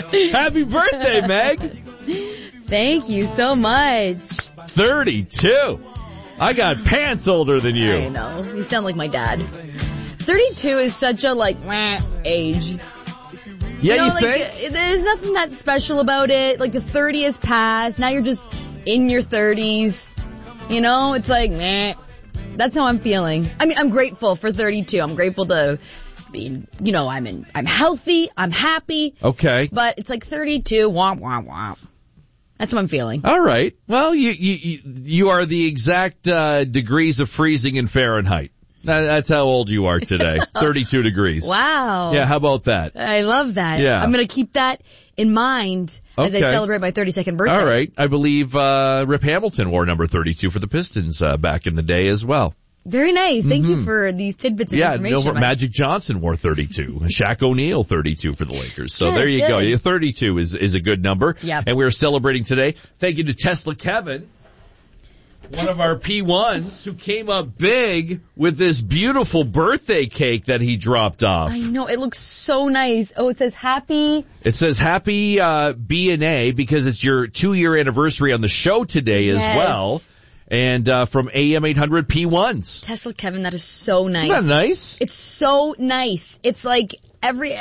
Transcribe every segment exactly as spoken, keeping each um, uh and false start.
Happy birthday, Meg. Thank you so much. thirty-two. I got pants older than you. I know. You sound like my dad. thirty-two is such a, like, meh age. Yeah, you, know, you like, think? There's nothing that special about it. Like, the thirty has passed. Now you're just in your thirties. You know? It's like, meh. That's how I'm feeling. I mean, I'm grateful for thirty-two. I'm grateful to be, you know, I'm in, I'm healthy. I'm happy. Okay. But it's like thirty-two. Womp, womp, womp. That's what I'm feeling. All right. Well, you you you are the exact uh, degrees of freezing in Fahrenheit. That's how old you are today. thirty-two degrees. Wow. Yeah, how about that? I love that. Yeah. I'm going to keep that in mind as Okay. I celebrate my thirty-second birthday. All right. I believe uh, Rip Hamilton wore number thirty-two for the Pistons uh, back in the day as well. Very nice. Thank you for these tidbits of Yeah, information. no, Magic Johnson wore thirty-two. Shaq O'Neal, thirty-two for the Lakers. So Good, there you good. go. Yeah, thirty-two is, is a good number. Yep. And we're celebrating today. Thank you to Tesla Kevin, one of our P ones, who came up big with this beautiful birthday cake that he dropped off. I know. It looks so nice. Oh, it says happy. It says happy uh, B and A because it's your two-year anniversary on the show today Yes. as well. And uh, from A M eight hundred P ones. Tesla Kevin, that is so nice. Isn't that nice? It's so nice. It's like every...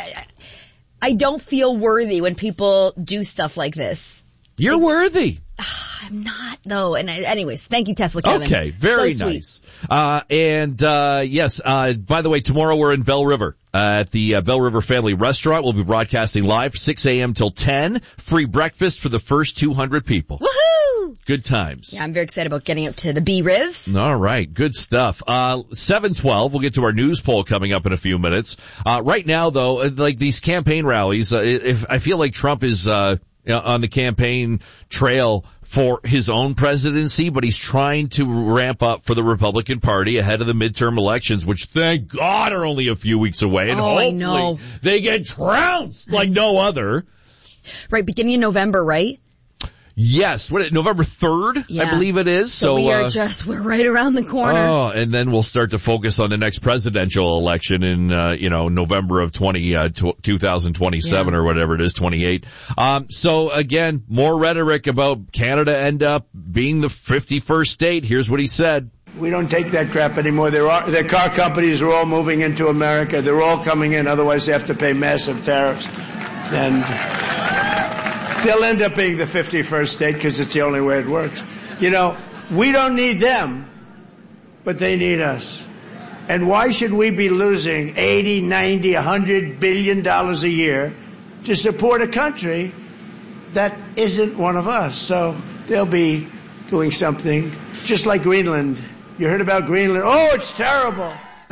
I don't feel worthy when people do stuff like this. You're It's- worthy. I'm not, though. And I, anyways, thank you, Tesla Kevin. Okay, very So sweet. nice. Uh, and, uh, yes, uh, by the way, tomorrow we're in Bell River, uh, at the uh, Bell River Family Restaurant. We'll be broadcasting live, six a.m. till ten. Free breakfast for the first two hundred people. Woohoo! Good times. Yeah, I'm very excited about getting up to the B-Riv. All right, good stuff. Uh, seven twelve, we'll get to our news poll coming up in a few minutes. Uh, right now, though, uh, like these campaign rallies, uh, if I feel like Trump is, uh, on the campaign trail for his own presidency, but he's trying to ramp up for the Republican Party ahead of the midterm elections, which thank God are only a few weeks away. And Oh, hopefully I know. they get trounced like no other. Right, beginning of November, right? Yes, what, November third, Yeah. I believe it is. So, So, we are uh, just, we're right around the corner. Oh, and then we'll start to focus on the next presidential election in, uh, you know, November of twenty, uh, tw- twenty twenty-seven Yeah. or whatever it is, twenty-eight. Um, so again, more rhetoric about Canada end up being the fifty-first state. Here's what he said. We don't take that crap anymore. There are, the car companies are all moving into America. They're all coming in. Otherwise, they have to pay massive tariffs. And they'll end up being the fifty-first state because it's the only way it works. You know, we don't need them, but they need us. And why should we be losing eighty, ninety, one hundred billion dollars a year to support a country that isn't one of us? So they'll be doing something just like Greenland. You heard about Greenland? Oh, it's terrible.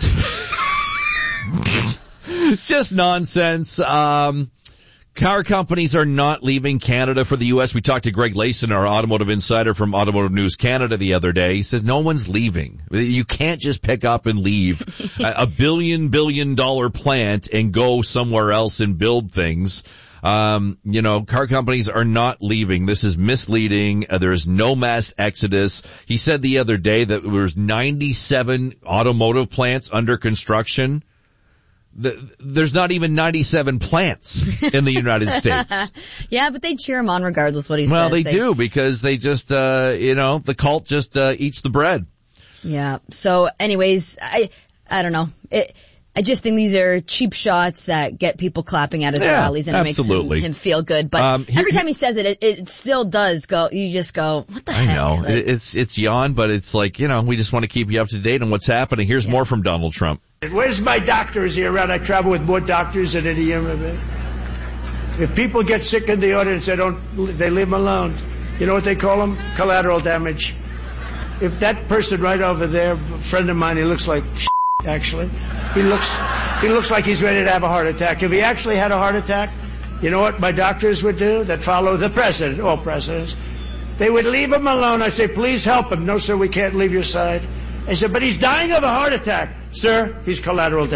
It's just nonsense. Um, car companies are not leaving Canada for the U S. We talked to Greg Layson, our automotive insider from Automotive News Canada the other day. He says no one's leaving. You can't just pick up and leave a, a billion, billion dollar plant and go somewhere else and build things. Um, you know, car companies are not leaving. This is misleading. Uh, there is no mass exodus. He said the other day that there was ninety-seven automotive plants under construction. The, there's not even ninety-seven plants in the United States. Yeah, but they cheer him on regardless what he Well, says. they do because they just, uh, you know, the cult just uh, eats the bread. Yeah. So anyways, I, I don't know. It, I just think these are cheap shots that get people clapping at his Yeah, rallies and it absolutely. makes him, him feel good. But Um, here- every time he says it, it, it still does go, you just go, what the I heck? know. Like, It- It's, it's yawn, but it's like, you know, we just want to keep you up to date on what's happening. Here's more from Donald Trump. Where's my doctor? Is he around? I travel with more doctors than any M M A. If people get sick in the audience, they don't, they leave them alone. You know what they call them? Collateral damage. If that person right over there, a friend of mine, he looks like shit, actually. He looks, he looks like he's ready to have a heart attack. If he actually had a heart attack, you know what my doctors would do that follow the president, all presidents? They would leave him alone. I say, please help him. No, sir, we can't leave your side. I said, but he's dying of a heart attack. Sir, he's collateral damage.